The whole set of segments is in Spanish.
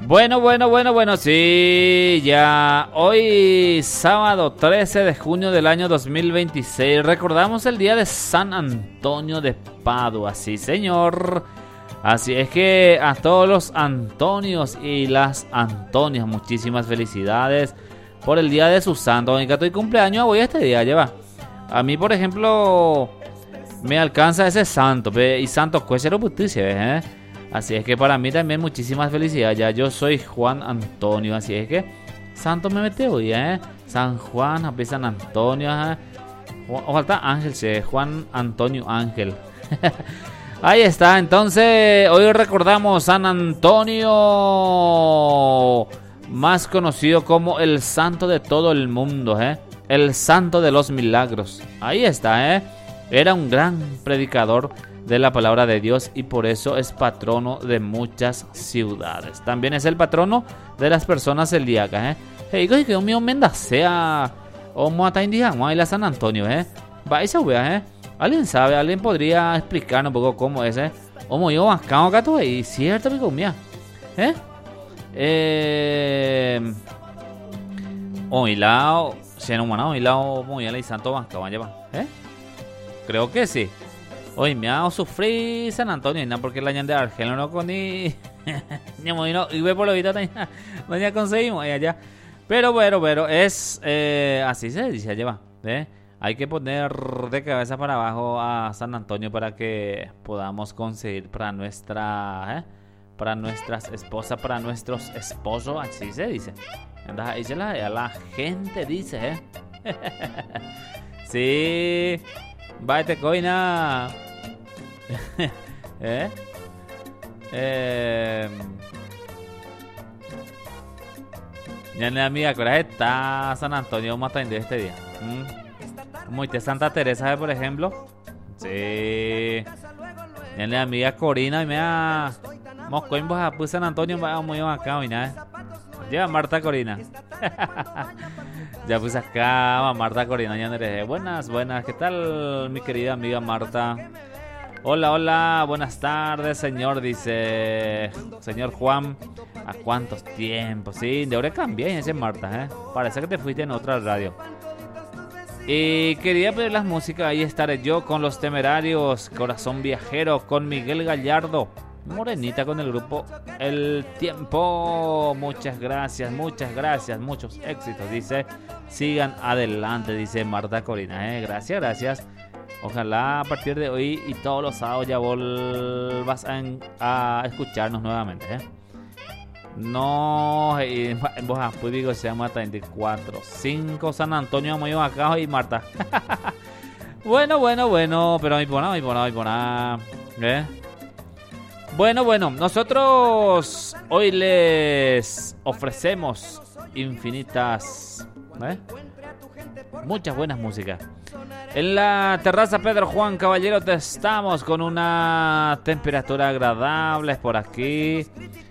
Bueno, sí, ya hoy sábado 13 de junio del año 2026 recordamos el día de San Antonio de Padua, sí señor. Así es que a todos los Antonios y las Antonias, muchísimas felicidades por el día de su santo. En que estoy cumpleaños hoy este día, lleva. A mí, por ejemplo, me alcanza ese santo, y santo cuéchero putísimo, Así es que para mí también muchísimas felicidades. Ya yo soy Juan Antonio, así es que santo me mete hoy, San Juan, a San Antonio, o falta Ángel, sí, Juan Antonio Ángel. Ahí está, entonces hoy recordamos San Antonio, más conocido como el santo de todo el mundo, el santo de los milagros. Ahí está, era un gran predicador de la palabra de Dios y por eso es patrono de muchas ciudades. También es el patrono de las personas celíacas, Digo que un mío mendacea o muata indiano y la San Antonio, Va esa wea, ¿Alguien sabe? ¿Alguien podría explicarnos un poco cómo es, ¿Cómo yo acá gato y cierto amigo mía? Oilao, se no mana oilao muy la y santo banca van llevar, Creo que sí. Hoy me ha sufrido San Antonio, no porque la ñan de Argel no con ni no y ve por lo visto no ya conseguimos allá. Pero bueno, es así se dice, lleva, Hay que poner de cabeza para abajo a San Antonio para que podamos conseguir para nuestra para nuestras esposas, para nuestros esposos, así se dice. Entonces ahí se la gente dice, Sí, váyate coina. Ya la amiga, ¿cuál está San Antonio más tarde este día? Como te Santa Teresa, por ejemplo. Sí. Ya la amiga Corina y me ha moscoin vos a pues San Antonio va muy acá hoy nada. Lleva Marta Corina. Ya pues acá va Marta Corina. Ya buenas, ¿qué tal mi querida amiga Marta? Hola, buenas tardes señor, dice señor Juan. ¿A cuántos tiempos? Sí, de ahora cambié ese Marta, Parece que te fuiste en otra radio. Y quería pedir las músicas, ahí estaré yo con Los Temerarios, Corazón Viajero, con Miguel Gallardo, Morenita con el grupo El Tiempo. Muchas gracias, muchos éxitos, dice. Sigan adelante, dice Marta Corina, Gracias. Ojalá a partir de hoy y todos los sábados ya volvas a escucharnos nuevamente, No, pues digo, se llama 34 5 San Antonio, muy acá y Marta. Bueno, pero hay por nada, Bueno, nosotros hoy les ofrecemos infinitas, muchas buenas músicas. En la terraza Pedro Juan Caballero estamos con una temperatura agradable por aquí.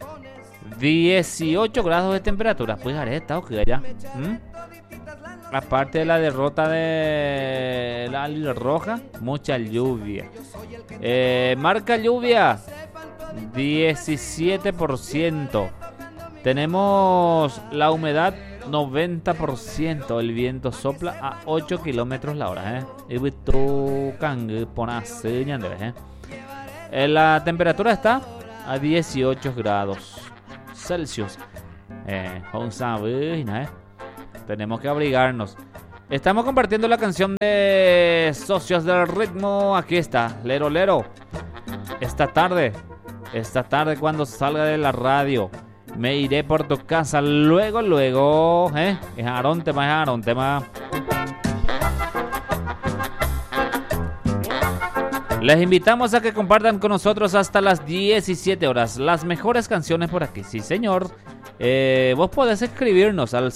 18 grados de temperatura. Pues haré esta o que allá. Aparte de la derrota de la Águila Roja, mucha lluvia. Marca lluvia 17%. Tenemos la humedad 90%. El viento sopla a 8 kilómetros la hora. La temperatura está a 18 grados Celsius. Tenemos que abrigarnos. Estamos compartiendo la canción de Socios del Ritmo. Aquí está, Lero Lero. Esta tarde cuando salga de la radio, me iré por tu casa. Luego, es Aarón tema. Les invitamos a que compartan con nosotros hasta las 17 horas las mejores canciones por aquí. Sí, señor. Vos podés escribirnos al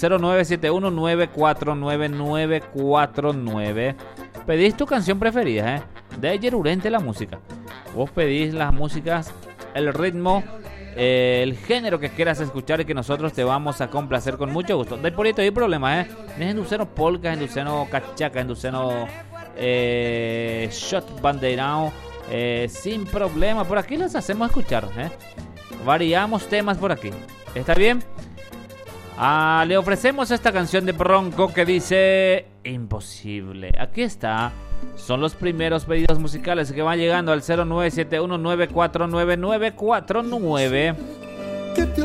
0971-949-949. Pedís tu canción preferida, de ayer Urente la música. Vos pedís las músicas, el ritmo, el género que quieras escuchar y que nosotros te vamos a complacer con mucho gusto. De por ahí hay problemas, Es enduseno polka, enduseno cachaca, enduseno shot bandeirao, sin problema. Por aquí les hacemos escuchar, variamos temas por aquí. ¿Está bien? Le ofrecemos esta canción de Bronco que dice Imposible. Aquí está. Son los primeros pedidos musicales que van llegando al 0971949949.